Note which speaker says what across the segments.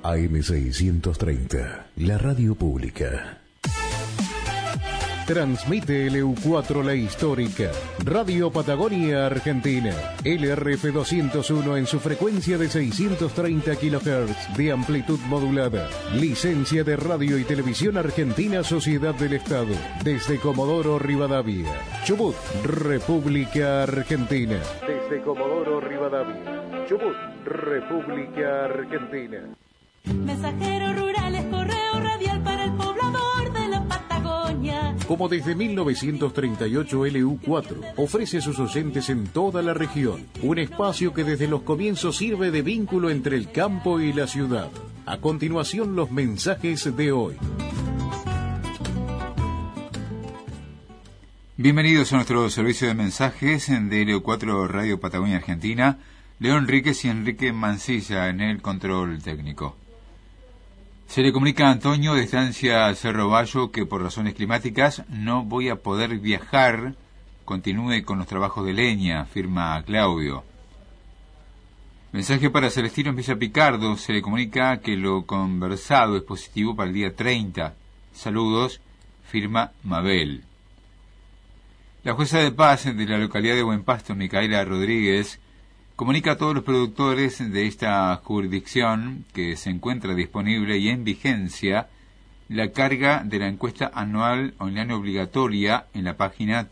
Speaker 1: AM630, la radio pública. Transmite LU4 La Histórica, Radio Patagonia Argentina, LRF 201 en su frecuencia de 630 kHz de amplitud modulada. Licencia de Radio y Televisión Argentina Sociedad del Estado, desde Comodoro Rivadavia, Chubut, República Argentina. Desde Comodoro Rivadavia, Chubut, República Argentina.
Speaker 2: Mensajeros rurales, correo radial para el poblador de la Patagonia.
Speaker 1: Como desde 1938 LU4 ofrece a sus oyentes en toda la región un espacio que desde los comienzos sirve de vínculo entre el campo y la ciudad. A continuación, los mensajes de hoy.
Speaker 3: Bienvenidos a nuestro servicio de mensajes de LU4 Radio Patagonia Argentina. León Enríquez y Enrique Mancilla en el control técnico. Se le comunica a Antonio de Estancia Cerro Bayo que por razones climáticas no voy a poder viajar. Continúe con los trabajos de leña, firma Claudio. Mensaje para Celestino en Villa Picardo. Se le comunica que lo conversado es positivo para el día 30. Saludos, firma Mabel. La jueza de paz de la localidad de Buen Pasto, Micaela Rodríguez, comunica a todos los productores de esta jurisdicción que se encuentra disponible y en vigencia la carga de la encuesta anual online obligatoria en la página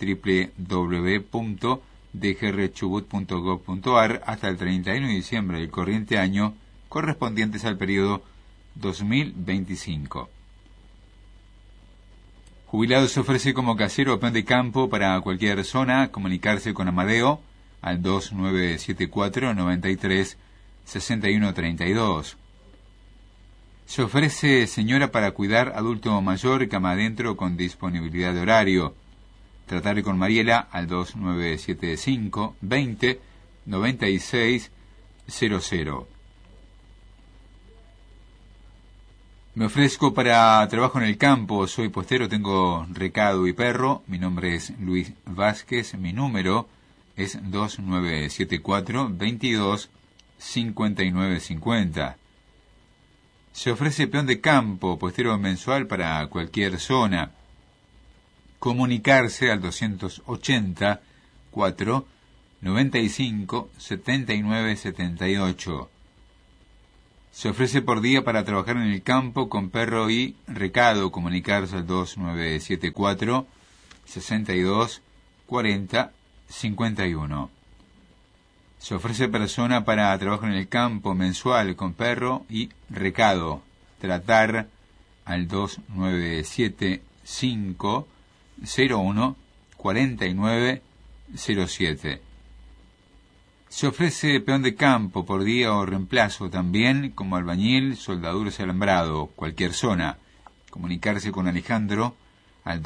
Speaker 3: www.dgrchubut.gov.ar hasta el 31 de diciembre del corriente año, correspondientes al periodo 2025. Jubilado se ofrece como casero o peón de campo para cualquier zona. Comunicarse con Amadeo al 2974-93-6132. Se ofrece señora para cuidar adulto mayor cama adentro con disponibilidad de horario. Tratar con Mariela al 2975-20-9600. Me ofrezco para trabajo en el campo, soy postero, tengo recado y perro. Mi nombre es Luis Vázquez, mi número es 2974-22-5950. Se ofrece peón de campo, postero mensual para cualquier zona. Comunicarse al 280-4-95-79-78. Se ofrece por día para trabajar en el campo con perro y recado. Comunicarse al 2974-62-40-51. Se ofrece persona para trabajo en el campo mensual con perro y recado. Tratar al 2975-01-4907. Se ofrece peón de campo por día o reemplazo también como albañil, soldaduras y alambrado, cualquier zona. Comunicarse con Alejandro al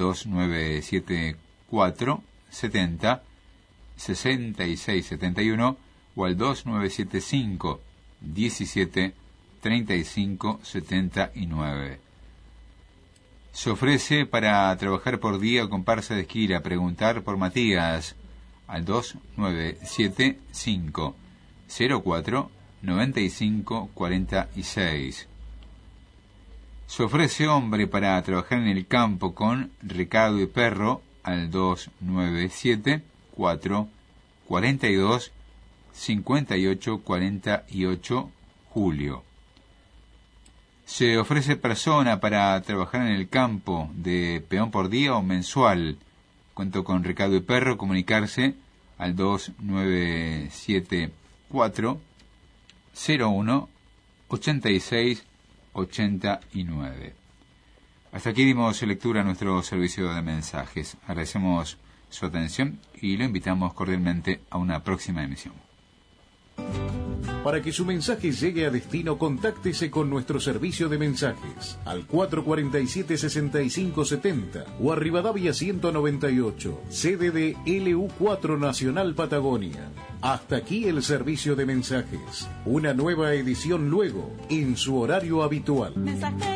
Speaker 3: 2974 70 66 71 o al 2975 17 35 79. Se ofrece para trabajar por día o comparsa de esquila. Preguntar por Matías al 2975 04 95 46. Se ofrece hombre para trabajar en el campo con recado y perro al 297-4 42 58 48 Julio. Se ofrece persona para trabajar en el campo de peón por día o mensual. Cuento con recado y perro. Comunicarse al 2974 01 86 89. Hasta aquí dimos lectura a nuestro servicio de mensajes. Agradecemos su atención y lo invitamos cordialmente a una próxima emisión.
Speaker 1: Para que su mensaje llegue a destino, contáctese con nuestro servicio de mensajes al 447-6570 o a Rivadavia 198, sede de LU4 Nacional Patagonia. Hasta aquí el servicio de mensajes. Una nueva edición luego, en su horario habitual.